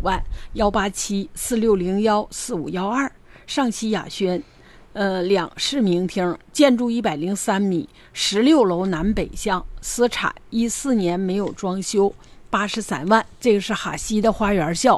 万，18746014512。上汽雅轩2室名厅，建筑103米，16楼南北向，私产，14年没有装修，83万。这个是哈西的花园校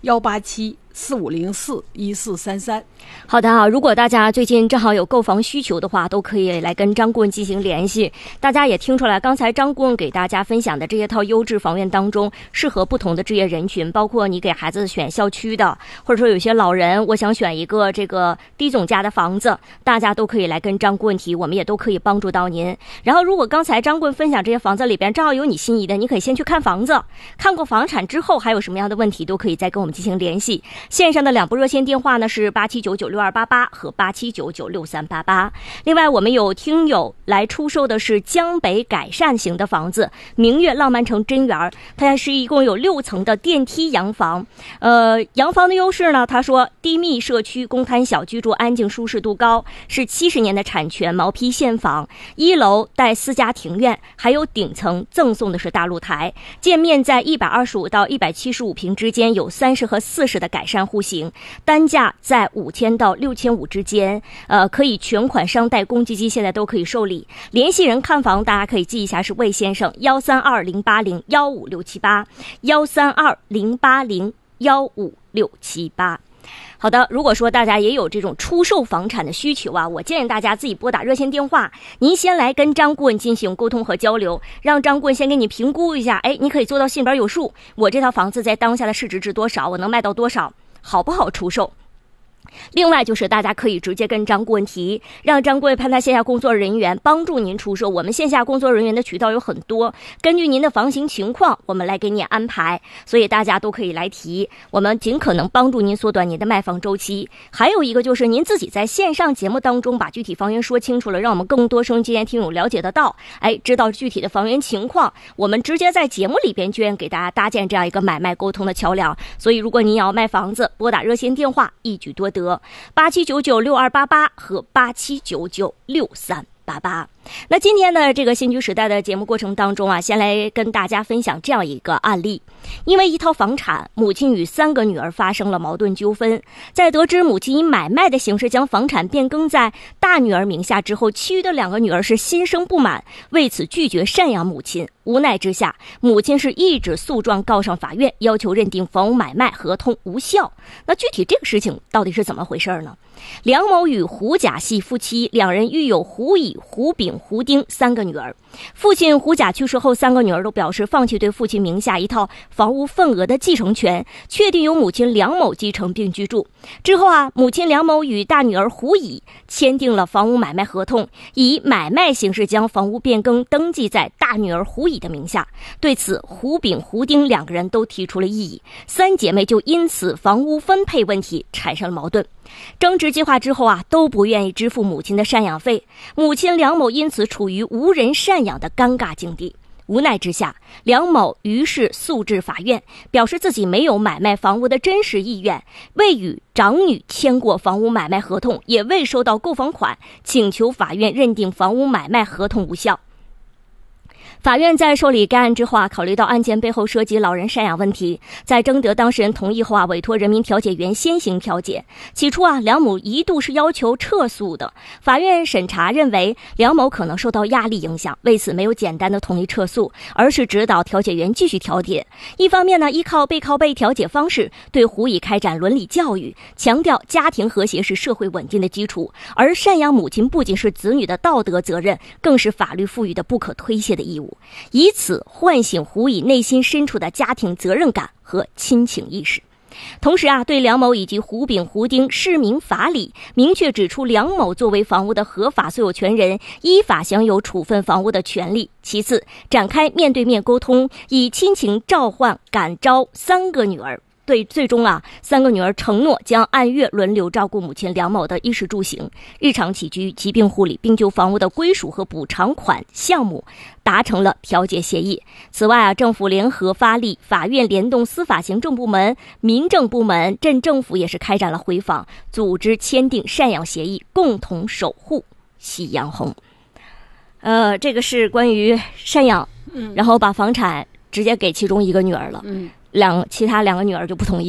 ，18745041433。 好的啊，如果大家最近正好有购房需求的话，都可以来跟张顾问进行联系。大家也听出来，刚才张顾问给大家分享的这些套优质房源当中，适合不同的职业人群，包括你给孩子选校区的，或者说有些老人，我想选一个这个低总价的房子，大家都可以来跟张顾问提，我们也都可以帮助到您。然后如果刚才张顾问分享这些房子里边正好有你心仪的，你可以先去看房子，看过房产之后还有什么样的问题都可以再跟我们进行联系。线上的2部热线电话呢是87996288和87996388。另外我们有听友来出售的是江北改善型的房子，明月浪漫城真园，它是一共有6层的电梯洋房。洋房的优势呢，他说低密社区，公摊小，居住安静，舒适度高，是70年的产权毛坯现房，1楼带私家庭院，还有顶层赠送的是大露台，建面在125到175平之间，有30和40的改善户型，单价在5000到6500之间，可以全款商贷，公积金现在都可以受理。联系人看房大家可以记一下是魏先生，13208015678，13208015678。好的，如果说大家也有这种出售房产的需求啊，我建议大家自己拨打热线电话，您先来跟张顾问进行沟通和交流，让张顾问先给你评估一下，你可以做到心里边有数，我这套房子在当下的市值值多少，我能卖到多少，好不好出售。另外就是大家可以直接跟张顾问提，让张顾问派他线下工作人员帮助您出售。我们线下工作人员的渠道有很多，根据您的房型情况我们来给你安排，所以大家都可以来提，我们尽可能帮助您缩短您的卖房周期。还有一个就是您自己在线上节目当中把具体房源说清楚了，让我们更多收音机前听友了解得到，知道具体的房源情况，我们直接在节目里边就愿给大家搭建这样一个买卖沟通的桥梁。所以如果您要卖房子，拨打热线电话一举多得，87996288和87996388。那今天的这个新居时代的节目过程当中啊，先来跟大家分享这样一个案例。因为一套房产，母亲与3个女儿发生了矛盾纠纷，在得知母亲以买卖的形式将房产变更在大女儿名下之后，其余的2个女儿是心生不满，为此拒绝赡养母亲。无奈之下，母亲是一纸诉状告上法院，要求认定房屋买卖合同无效。那具体这个事情到底是怎么回事呢？梁某与胡甲系夫妻，2人育有胡乙、胡丙、胡丁3个女儿。父亲胡甲去世后，3个女儿都表示放弃对父亲名下一套房屋份额的继承权，确定由母亲梁某继承并居住。之后啊，母亲梁某与大女儿胡乙签订了房屋买卖合同，以买卖形式将房屋变更登记在大女儿胡乙的名下。对此，胡丙、胡丁2个人都提出了异议，3姐妹就因此房屋分配问题产生了矛盾。争执激化之后啊，都不愿意支付母亲的赡养费，母亲梁某因此处于无人赡养的尴尬境地。无奈之下，梁某于是诉至法院，表示自己没有买卖房屋的真实意愿，未与长女签过房屋买卖合同，也未收到购房款，请求法院认定房屋买卖合同无效。法院在受理该案之后啊，考虑到案件背后涉及老人赡养问题，在征得当事人同意后啊，委托人民调解员先行调解。起初啊，梁某一度是要求撤诉的，法院审查认为梁某可能受到压力影响，为此没有简单的同意撤诉，而是指导调解员继续调解。一方面呢，依靠背靠背调解方式对胡乙开展伦理教育，强调家庭和谐是社会稳定的基础，而赡养母亲不仅是子女的道德责任，更是法律赋予的不可推卸的义务，以此唤醒胡乙内心深处的家庭责任感和亲情意识。同时啊，对梁某以及胡丙、胡丁释明法理，明确指出梁某作为房屋的合法所有权人，依法享有处分房屋的权利。其次，展开面对面沟通，以亲情召唤感召3个女儿。最终啊，3个女儿承诺将按月轮流照顾母亲梁某的衣食住行、日常起居、疾病护理，并就房屋的归属和补偿款项目达成了调解协议。此外啊，政府联合发力，法院联动司法行政部门、民政部门、镇政府也是开展了回访，组织签订赡养协议，共同守护夕阳红。这个是关于赡养，然后把房产直接给其中1个女儿了，其他2个女儿就不同意。